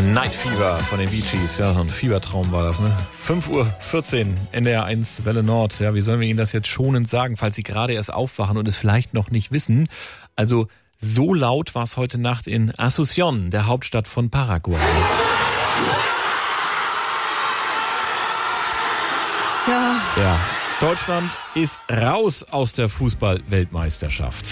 Night Fever von den Bee Gees. Ja, so ein Fiebertraum war das, ne? 5:14 Uhr, NDR 1 Welle Nord. Ja, wie sollen wir Ihnen das jetzt schonend sagen, falls Sie gerade erst aufwachen und es vielleicht noch nicht wissen? Also, so laut war es heute Nacht in Asunción, der Hauptstadt von Paraguay. Ja. Deutschland ist raus aus der Fußball-Weltmeisterschaft.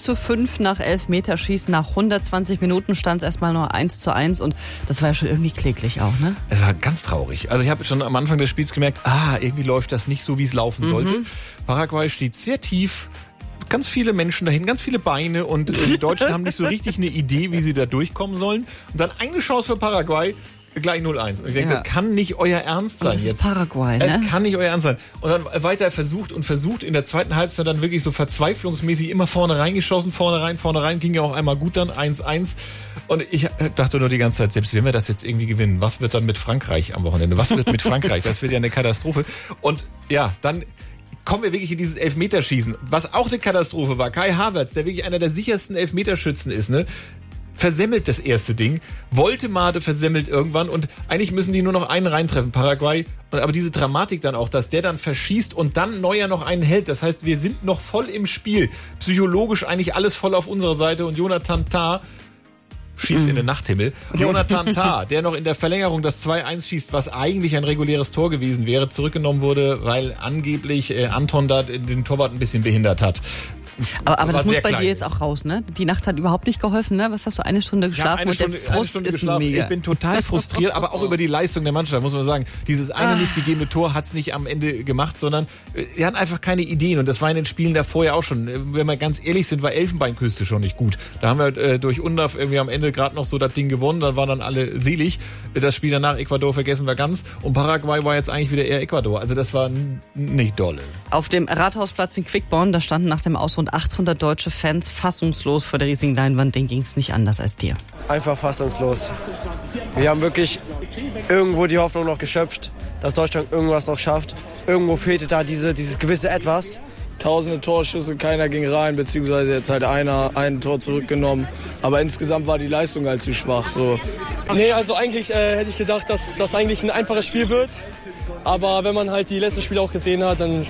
4:5 nach Elfmeterschießen. Nach 120 Minuten stand es erstmal nur 1:1 und das war ja schon irgendwie kläglich auch, ne? Es war ganz traurig. Also ich habe schon am Anfang des Spiels gemerkt, irgendwie läuft das nicht so, wie es laufen sollte. Paraguay steht sehr tief. Ganz viele Menschen dahin, ganz viele Beine und die Deutschen haben nicht so richtig eine Idee, wie sie da durchkommen sollen. Und dann eine Chance für Paraguay, gleich 0:1. Und ich denke, das kann nicht euer Ernst sein. Und das jetzt. ist Paraguay, ne? Es kann nicht euer Ernst sein. Und dann weiter versucht in der zweiten Halbzeit dann wirklich so verzweiflungsmäßig immer vorne reingeschossen, vorne rein, ging ja auch einmal gut dann, 1:1. Und ich dachte nur die ganze Zeit, selbst wenn wir das jetzt irgendwie gewinnen, was wird dann mit Frankreich am Wochenende? Was wird mit Frankreich? Das wird ja eine Katastrophe. Und ja, dann kommen wir wirklich in dieses Elfmeterschießen, was auch eine Katastrophe war. Kai Havertz, der wirklich einer der sichersten Elfmeterschützen ist, ne? Versemmelt das erste Ding. Woltemade versemmelt irgendwann und eigentlich müssen die nur noch einen reintreffen, Paraguay. Aber diese Dramatik dann auch, dass der dann verschießt und dann Neuer noch einen hält. Das heißt, wir sind noch voll im Spiel. Psychologisch eigentlich alles voll auf unserer Seite und Jonathan Tah schießt in den Nachthimmel. Jonathan Tah, der noch in der Verlängerung das 2:1 schießt, was eigentlich ein reguläres Tor gewesen wäre, zurückgenommen wurde, weil angeblich Anton da den Torwart ein bisschen behindert hat. Aber das muss bei dir jetzt auch raus, ne? Die Nacht hat überhaupt nicht geholfen, ne? Was hast du, eine Stunde geschlafen? Und der Frust ist mega. Ich bin total frustriert, aber auch über die Leistung der Mannschaft, muss man sagen. Dieses eine nicht gegebene Tor hat's nicht am Ende gemacht, sondern die hatten einfach keine Ideen. Und das war in den Spielen davor ja auch schon. Wenn wir ganz ehrlich sind, war Elfenbeinküste schon nicht gut. Da haben wir durch Undav irgendwie am Ende gerade noch so das Ding gewonnen, dann waren dann alle selig. Das Spiel danach, Ecuador, vergessen wir ganz. Und Paraguay war jetzt eigentlich wieder eher Ecuador. Also das war nicht dolle. Auf dem Rathausplatz in Quickborn, da standen nach dem Aus rund 800 deutsche Fans fassungslos vor der riesigen Leinwand. Denen ging es nicht anders als dir. Einfach fassungslos. Wir haben wirklich irgendwo die Hoffnung noch geschöpft, dass Deutschland irgendwas noch schafft. Irgendwo fehlte da dieses gewisse Etwas. Tausende Torschüsse, keiner ging rein, beziehungsweise jetzt halt ein Tor zurückgenommen. Aber insgesamt war die Leistung halt zu schwach. So. Nee, also eigentlich hätte ich gedacht, dass das eigentlich ein einfaches Spiel wird. Aber wenn man halt die letzten Spiele auch gesehen hat, dann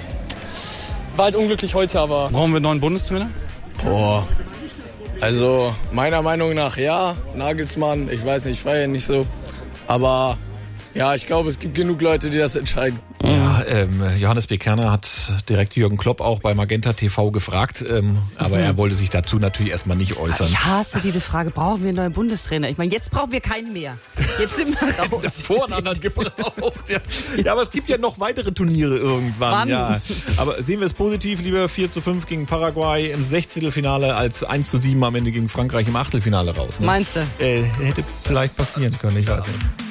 war halt unglücklich heute, aber... Brauchen wir einen neuen Bundestrainer? Also meiner Meinung nach ja, Nagelsmann, ich weiß nicht, ich feiere ihn nicht so. Aber ja, ich glaube, es gibt genug Leute, die das entscheiden. Ja, Johannes B. Kerner hat direkt Jürgen Klopp auch bei Magenta TV gefragt, aber er wollte sich dazu natürlich erstmal nicht äußern. Ich hasse diese Frage, brauchen wir einen neuen Bundestrainer? Ich meine, jetzt brauchen wir keinen mehr. Jetzt sind wir raus. Das Voreinander gebraucht. Ja, aber es gibt ja noch weitere Turniere irgendwann. Wann? Ja. Aber sehen wir es positiv, lieber 4:5 gegen Paraguay im 16. als 1:7 am Ende gegen Frankreich im Achtelfinale raus. Ne? Meinst du? Hätte vielleicht passieren können, ich weiß nicht.